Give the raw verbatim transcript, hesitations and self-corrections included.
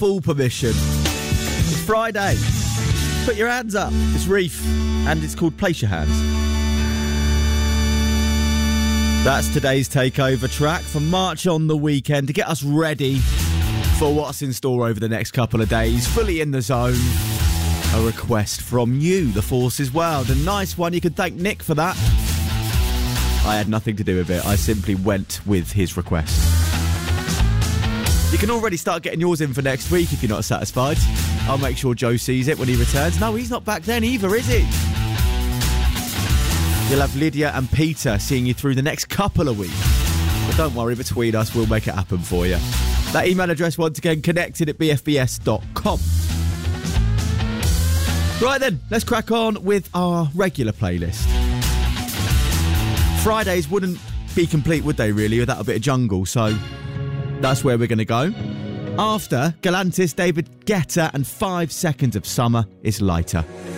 ball permission. It's Friday. Put your hands up. It's Reef, and it's called Place Your Hands. That's today's takeover track for March on the Weekend to get us ready for what's in store over the next couple of days. Fully in the zone. A request from you, the Forces World. A nice one. You can thank Nick for that. I had nothing to do with it. I simply went with his request. You can already start getting yours in for next week if you're not satisfied. I'll make sure Joe sees it when he returns. No, he's not back then either, is he? You'll have Lydia and Peter seeing you through the next couple of weeks. But don't worry, between us, we'll make it happen for you. That email address, once again, connected at b f b s dot com. Right then, let's crack on with our regular playlist. Fridays wouldn't be complete, would they, really, without a bit of jungle, so that's where we're going to go. After Galantis, David Guetta and Five Seconds of Summer is Lighter.